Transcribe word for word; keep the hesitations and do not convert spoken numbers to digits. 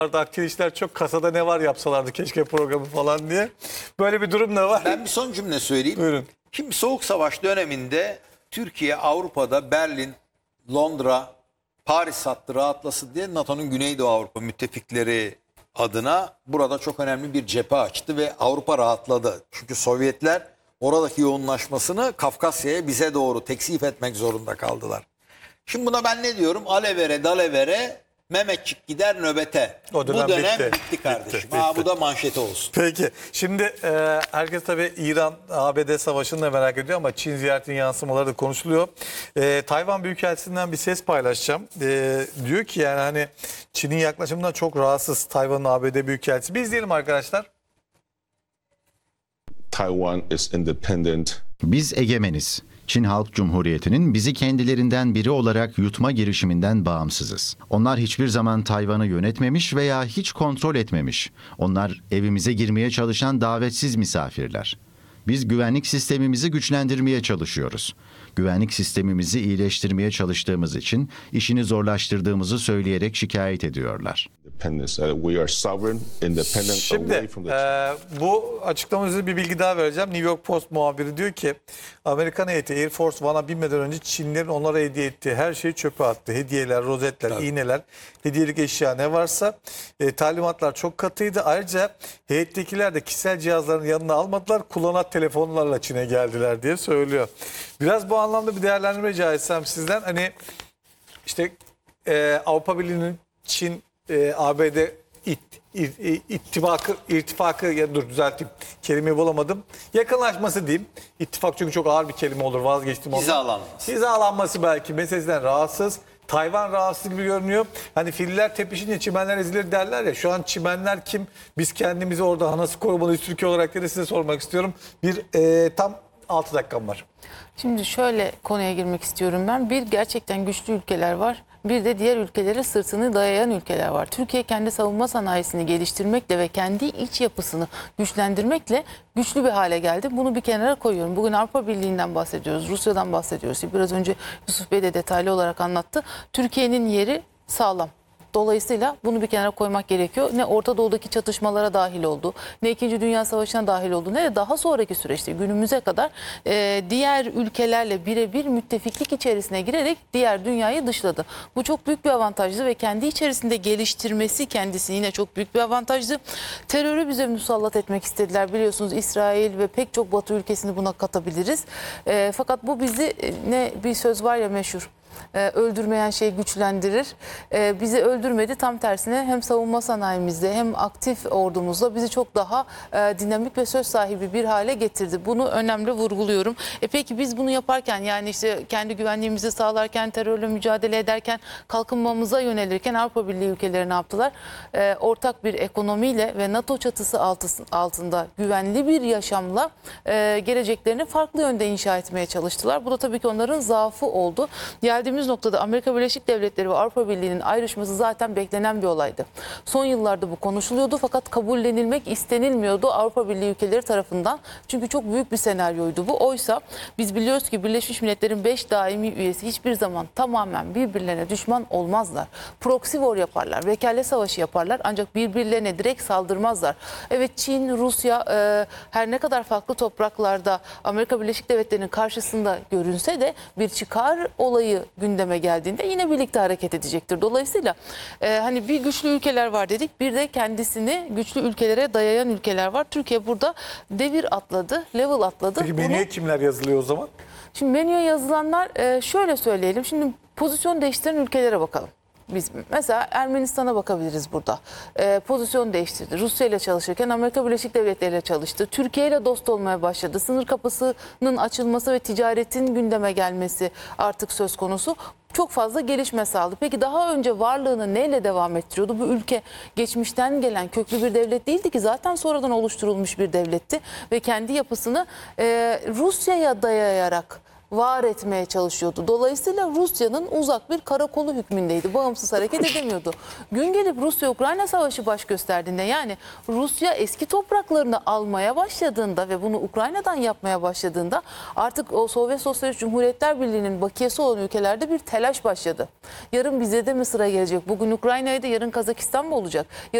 Akçeli işler çok, kasada ne var yapsalardı keşke programı falan diye. Böyle bir durum da var. Ben bir son cümle söyleyeyim. Buyurun. Şimdi Soğuk Savaş döneminde Türkiye Avrupa'da Berlin, Londra, Paris hattı rahatlasın diye NATO'nun Güneydoğu Avrupa müttefikleri adına burada çok önemli bir cephe açtı ve Avrupa rahatladı. Çünkü Sovyetler oradaki yoğunlaşmasını Kafkasya'ya, bize doğru teksif etmek zorunda kaldılar. Şimdi buna ben ne diyorum? Alevere dalevere Mehmetçik gider nöbete. O dönem bu dönem bitti, bitti. kardeşim. Bitti, Ha, bitti. bu da manşeti olsun. Peki şimdi e, herkes tabii İran A B D savaşını da merak ediyor ama Çin ziyaretinin yansımaları da konuşuluyor. E, Tayvan Büyükelçisi'nden bir ses paylaşacağım. E, diyor ki yani hani Çin'in yaklaşımından çok rahatsız Tayvan'ın A B D Büyükelçisi. Bir izleyelim arkadaşlar. Taiwan is independent. Biz egemeniz. Çin Halk Cumhuriyeti'nin bizi kendilerinden biri olarak yutma girişiminden bağımsızız. Onlar hiçbir zaman Tayvan'ı yönetmemiş veya hiç kontrol etmemiş. Onlar evimize girmeye çalışan davetsiz misafirler. Biz güvenlik sistemimizi güçlendirmeye çalışıyoruz. Güvenlik sistemimizi iyileştirmeye çalıştığımız için işini zorlaştırdığımızı söyleyerek şikayet ediyorlar. Independence. Uh, we are sovereign, independent, Şimdi away from the... e, bu açıklama üzerine bir bilgi daha vereceğim. New York Post muhabiri diyor ki Amerikan heyeti Air Force One'a binmeden önce Çinlilerin onlara hediye ettiği her şeyi çöpe attı. Hediyeler, rozetler, Tabii. iğneler, hediyelik eşya ne varsa e, talimatlar çok katıydı. Ayrıca heyettekiler de kişisel cihazlarını yanına almadılar. Kullanat telefonlarla Çin'e geldiler diye söylüyor. Biraz bu anlamda bir değerlendirme rica etsem sizden. Hani işte e, Avrupa Birliği'nin Çin e, A B D it, it, it, ittifakı, irtifakı ya dur düzelteyim kelimeyi bulamadım. Yakınlaşması diyeyim. İttifak çünkü çok ağır bir kelime olur, vazgeçtim. ondan. Hizalanması. Hizalanması belki meselesinden rahatsız. Tayvan rahatsız gibi görünüyor. Hani filler tepişince çimenler ezilir derler ya. Şu an çimenler kim? Biz kendimizi orada nasıl korumalıyız Türkiye olarak diye de size sormak istiyorum. Bir e, tam altı dakikam var. Şimdi şöyle konuya girmek istiyorum ben. Bir, gerçekten güçlü ülkeler var. Bir de diğer ülkelere sırtını dayayan ülkeler var. Türkiye kendi savunma sanayisini geliştirmekle ve kendi iç yapısını güçlendirmekle güçlü bir hale geldi. Bunu bir kenara koyuyorum. Bugün Avrupa Birliği'nden bahsediyoruz, Rusya'dan bahsediyoruz. Biraz önce Yusuf Bey de detaylı olarak anlattı. Türkiye'nin yeri sağlam. Dolayısıyla bunu bir kenara koymak gerekiyor. Ne Orta Doğu'daki çatışmalara dahil oldu, ne İkinci Dünya Savaşı'na dahil oldu, ne de daha sonraki süreçte günümüze kadar e, diğer ülkelerle birebir müttefiklik içerisine girerek diğer dünyayı dışladı. Bu çok büyük bir avantajdı ve kendi içerisinde geliştirmesi kendisi yine çok büyük bir avantajdı. Terörü bize musallat etmek istediler. Biliyorsunuz İsrail ve pek çok Batı ülkesini buna katabiliriz. E, fakat bu bizi ne bir söz var ya meşhur. Ee, öldürmeyen şey güçlendirir. Ee, bizi öldürmedi, tam tersine hem savunma sanayimizde hem aktif ordumuzla bizi çok daha e, dinamik ve söz sahibi bir hale getirdi. Bunu önemli vurguluyorum. E peki biz bunu yaparken, yani işte kendi güvenliğimizi sağlarken, terörle mücadele ederken, kalkınmamıza yönelirken Avrupa Birliği ülkeleri ne yaptılar? E, ortak bir ekonomiyle ve NATO çatısı altında güvenli bir yaşamla e, geleceklerini farklı yönde inşa etmeye çalıştılar. Bu da tabii ki onların zaafı oldu. Geldiğimiz noktada Amerika Birleşik Devletleri ve Avrupa Birliği'nin ayrışması zaten beklenen bir olaydı. Son yıllarda bu konuşuluyordu fakat kabullenilmek istenilmiyordu Avrupa Birliği ülkeleri tarafından. Çünkü çok büyük bir senaryoydu bu. Oysa biz biliyoruz ki Birleşmiş Milletler'in beş daimi üyesi hiçbir zaman tamamen birbirlerine düşman olmazlar. Proxy war yaparlar, vekalet savaşı yaparlar ancak birbirlerine direkt saldırmazlar. Evet, Çin, Rusya e, her ne kadar farklı topraklarda Amerika Birleşik Devletleri'nin karşısında görünse de bir çıkar olayı gündeme geldiğinde yine birlikte hareket edecektir. Dolayısıyla e, hani bir güçlü ülkeler var dedik, bir de kendisini güçlü ülkelere dayayan ülkeler var. Türkiye burada devir atladı, level atladı. Peki menüye kimler yazılıyor o zaman? Şimdi menüye yazılanlar e, şöyle söyleyelim. Şimdi pozisyon değiştiren ülkelere bakalım. Biz mesela Ermenistan'a bakabiliriz burada. E, pozisyon değiştirdi. Rusya ile çalışırken Amerika Birleşik Devletleri ile çalıştı. Türkiye ile dost olmaya başladı. Sınır kapısının açılması ve ticaretin gündeme gelmesi artık söz konusu. Çok fazla gelişme sağladı. Peki daha önce varlığını neyle devam ettiriyordu? Bu ülke geçmişten gelen köklü bir devlet değildi ki, zaten sonradan oluşturulmuş bir devletti ve kendi yapısını e, Rusya'ya dayayarak var etmeye çalışıyordu. Dolayısıyla Rusya'nın uzak bir karakolu hükmündeydi. Bağımsız hareket edemiyordu. Gün gelip Rusya-Ukrayna savaşı baş gösterdiğinde, yani Rusya eski topraklarını almaya başladığında ve bunu Ukrayna'dan yapmaya başladığında artık o Sovyet Sosyalist Cumhuriyetler Birliği'nin bakiyesi olan ülkelerde bir telaş başladı. Yarın bize de mi sıra gelecek? Bugün Ukrayna'ya da yarın Kazakistan mı olacak?